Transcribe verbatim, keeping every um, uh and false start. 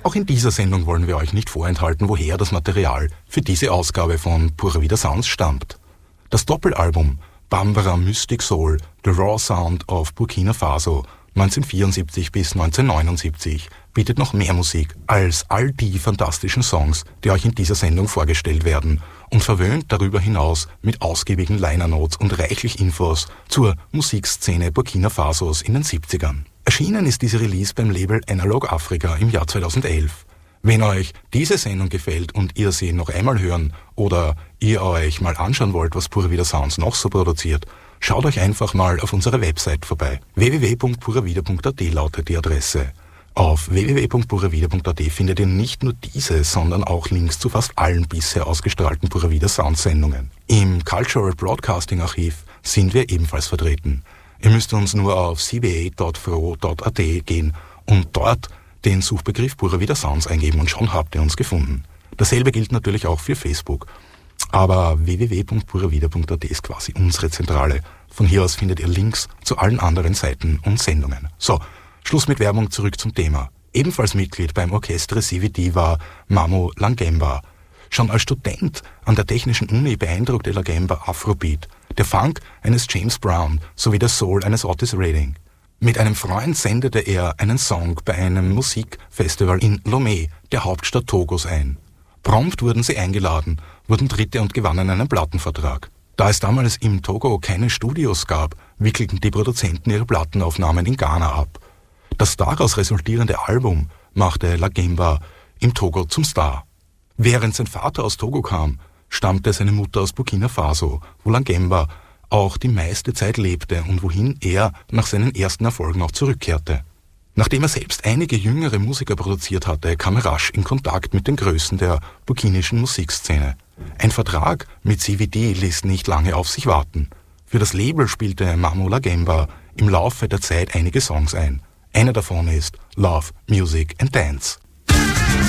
Auch in dieser Sendung wollen wir euch nicht vorenthalten, woher das Material für diese Ausgabe von Pura Vida Sounds stammt. Das Doppelalbum Bambara Mystic Soul, The Raw Sound of Burkina Faso neunzehnhundertvierundsiebzig bis neunzehnhundertneunundsiebzig bietet noch mehr Musik als all die fantastischen Songs, die euch in dieser Sendung vorgestellt werden und verwöhnt darüber hinaus mit ausgiebigen Liner Notes und reichlich Infos zur Musikszene Burkina Fasos in den siebzigern. Erschienen ist diese Release beim Label Analog Africa im Jahr zweitausendelf. Wenn euch diese Sendung gefällt und ihr sie noch einmal hören oder ihr euch mal anschauen wollt, was Pura Vida Sounds noch so produziert, schaut euch einfach mal auf unserer Website vorbei. w w w punkt puravida punkt a t lautet die Adresse. Auf w w w punkt puravida punkt a t findet ihr nicht nur diese, sondern auch Links zu fast allen bisher ausgestrahlten Pura Vida Sounds Sendungen. Im Cultural Broadcasting Archiv sind wir ebenfalls vertreten. Ihr müsst uns nur auf c b a punkt f r o punkt a t gehen und dort den Suchbegriff Pura Vida Sounds eingeben und schon habt ihr uns gefunden. Dasselbe gilt natürlich auch für Facebook. Aber w w w punkt puravida punkt a t ist quasi unsere Zentrale. Von hier aus findet ihr Links zu allen anderen Seiten und Sendungen. So, Schluss mit Werbung, zurück zum Thema. Ebenfalls Mitglied beim Orchestre C V D war Mamo Langemba. Schon als Student an der Technischen Uni beeindruckte Langemba Afrobeat, der Funk eines James Brown sowie der Soul eines Otis Redding. Mit einem Freund sendete er einen Song bei einem Musikfestival in Lomé, der Hauptstadt Togos, ein. Prompt wurden sie eingeladen, wurden Dritte und gewannen einen Plattenvertrag. Da es damals im Togo keine Studios gab, wickelten die Produzenten ihre Plattenaufnahmen in Ghana ab. Das daraus resultierende Album machte Langemba im Togo zum Star. Während sein Vater aus Togo kam, stammte seine Mutter aus Burkina Faso, wo Langemba auch die meiste Zeit lebte und wohin er nach seinen ersten Erfolgen auch zurückkehrte. Nachdem er selbst einige jüngere Musiker produziert hatte, kam er rasch in Kontakt mit den Größen der burkinischen Musikszene. Ein Vertrag mit C V D ließ nicht lange auf sich warten. Für das Label spielte Mamo Langemba im Laufe der Zeit einige Songs ein. Einer davon ist Love, Music and Dance.